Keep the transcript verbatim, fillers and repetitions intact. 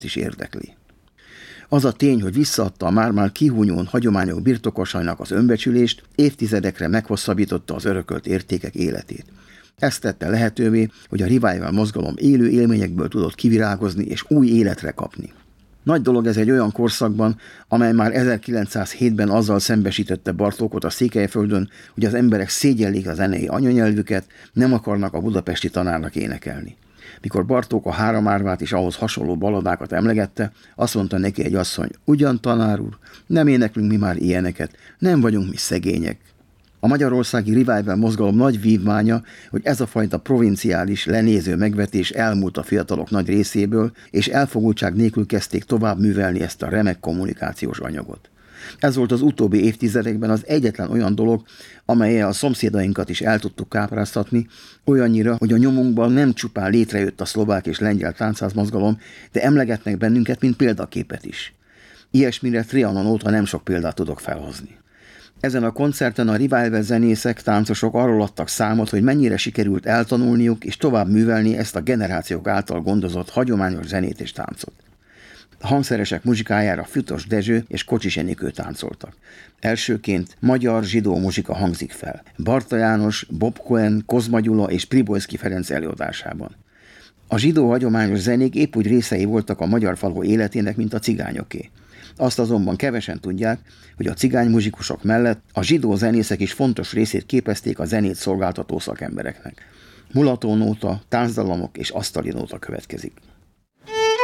is érdekli. Az a tény, hogy visszaadta a már-már kihúnyón hagyományok birtokosainak az önbecsülést, évtizedekre meghosszabbította az örökölt értékek életét. Ezt tette lehetővé, hogy a revival mozgalom élő élményekből tudott kivirágozni és új életre kapni. Nagy dolog ez egy olyan korszakban, amely már ezerkilencszázhétben azzal szembesítette Bartókot a Székelyföldön, hogy az emberek szégyellik a zenei anyanyelvüket, nem akarnak a budapesti tanárnak énekelni. Mikor Bartók a Három-árvát és ahhoz hasonló balladákat emlegette, azt mondta neki egy asszony: ugyan, tanár úr, nem éneklünk mi már ilyeneket, nem vagyunk mi szegények. A magyarországi revival mozgalom nagy vívmánya, hogy ez a fajta provinciális, lenéző megvetés elmúlt a fiatalok nagy részéből, és elfogultság nélkül kezdték tovább művelni ezt a remek kommunikációs anyagot. Ez volt az utóbbi évtizedekben az egyetlen olyan dolog, amellyel a szomszédainkat is el tudtuk kápráztatni, olyannyira, hogy a nyomunkban nem csupán létrejött a szlovák és lengyel táncház-mozgalom, de emlegetnek bennünket, mint példaképet is. Ilyesmire Trianon óta nem sok példát tudok felhozni. Ezen a koncerten a revival zenészek, táncosok arról adtak számot, hogy mennyire sikerült eltanulniuk és tovább művelni ezt a generációk által gondozott hagyományos zenét és táncot. A hangszeresek muzsikájára Fütos Dezső és Kocsis Enikő táncoltak. Elsőként magyar zsidó muzsika hangzik fel. Barta János, Bob Cohen, Kozma Gyula és Pribolszky Ferenc előadásában. A zsidó hagyományos zenék épp úgy részei voltak a magyar falu életének, mint a cigányoké. Azt azonban kevesen tudják, hogy a cigány muzsikusok mellett a zsidó zenészek is fontos részét képezték a zenét szolgáltató szakembereknek. Mulatónóta, táncdallamok és asztali nóta következik.